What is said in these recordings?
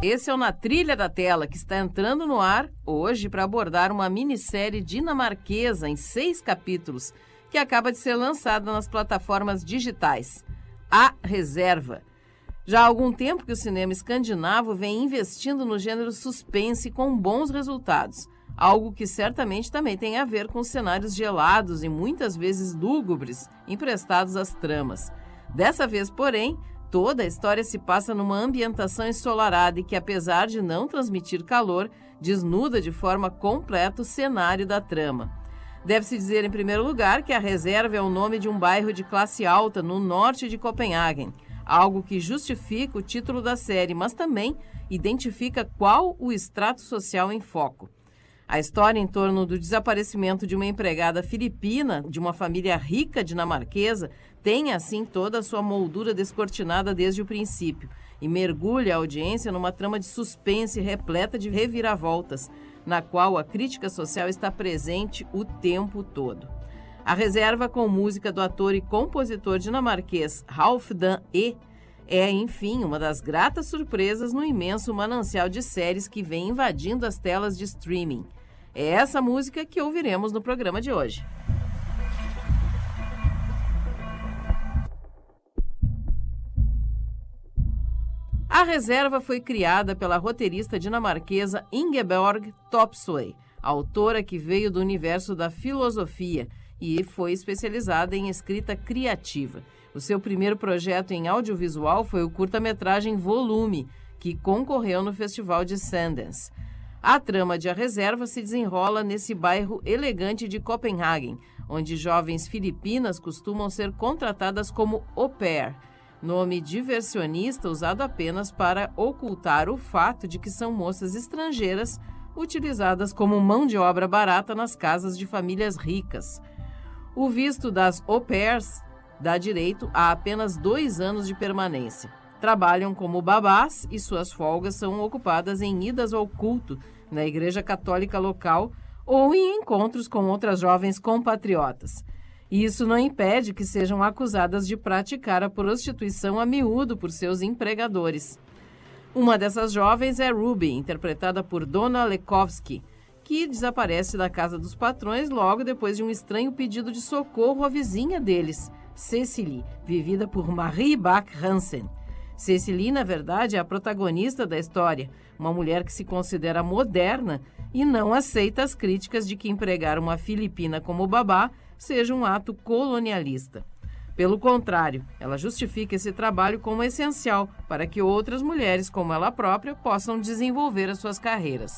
Esse é o Na Trilha da Tela, que está entrando no ar hoje para abordar uma minissérie dinamarquesa em 6 capítulos, que acaba de ser lançada nas plataformas digitais. A Reserva. Já há algum tempo que o cinema escandinavo vem investindo no gênero suspense com bons resultados, algo que certamente também tem a ver com cenários gelados e muitas vezes lúgubres emprestados às tramas. Dessa vez, porém, toda a história se passa numa ambientação ensolarada e que, apesar de não transmitir calor, desnuda de forma completa o cenário da trama. Deve-se dizer, em primeiro lugar, que A Reserva é o nome de um bairro de classe alta no norte de Copenhagen, algo que justifica o título da série, mas também identifica qual o extrato social em foco. A história em torno do desaparecimento de uma empregada filipina de uma família rica dinamarquesa tem, assim, toda a sua moldura descortinada desde o princípio e mergulha a audiência numa trama de suspense repleta de reviravoltas, na qual a crítica social está presente o tempo todo. A Reserva, com música do ator e compositor dinamarquês Halfdan E, é, enfim, uma das gratas surpresas no imenso manancial de séries que vem invadindo as telas de streaming. É essa música que ouviremos no programa de hoje. A Reserva foi criada pela roteirista dinamarquesa Ingeborg Topsøe, autora que veio do universo da filosofia e foi especializada em escrita criativa. O seu primeiro projeto em audiovisual foi o curta-metragem Volume, que concorreu no Festival de Sundance. A trama de A Reserva se desenrola nesse bairro elegante de Copenhagen, onde jovens filipinas costumam ser contratadas como au pair, nome diversionista usado apenas para ocultar o fato de que são moças estrangeiras utilizadas como mão de obra barata nas casas de famílias ricas. O visto das au pairs dá direito a apenas 2 anos de permanência. Trabalham como babás e suas folgas são ocupadas em idas ao culto na igreja católica local ou em encontros com outras jovens compatriotas. Isso não impede que sejam acusadas de praticar a prostituição a miúdo por seus empregadores. Uma dessas jovens é Ruby, interpretada por Donna Lekovsky, que desaparece da casa dos patrões logo depois de um estranho pedido de socorro à vizinha deles, Cecily, vivida por Marie Bach Hansen. Cecily, na verdade, é a protagonista da história, uma mulher que se considera moderna e não aceita as críticas de que empregar uma filipina como babá seja um ato colonialista. Pelo contrário, ela justifica esse trabalho como essencial para que outras mulheres, como ela própria, possam desenvolver as suas carreiras.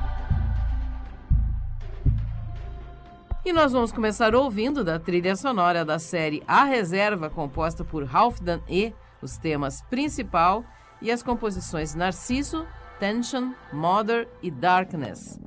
E nós vamos começar ouvindo da trilha sonora da série A Reserva, composta por Halfdan E, os temas Principal e as composições Narciso, Tension, Mother e Darkness.